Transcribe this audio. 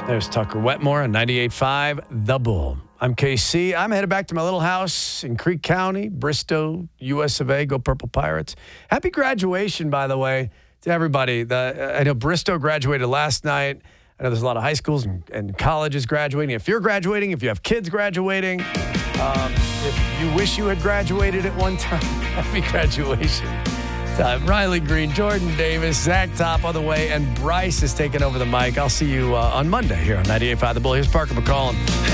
There's Tucker Wetmore on 98.5 The Bull. I'm KC. I'm headed back to my little house in Creek County, Bristow, US of A. Go Purple Pirates. Happy graduation, by the way, to everybody. I know Bristow graduated last night. I know there's a lot of high schools and colleges graduating. If you're graduating, if you have kids graduating, if you wish you had graduated at one time, happy graduation. Riley Green, Jordan Davis, Zach Top on the way, and Bryce is taking over the mic. I'll see you on Monday here on 98.5 The Bull. Here's Parker McCollum.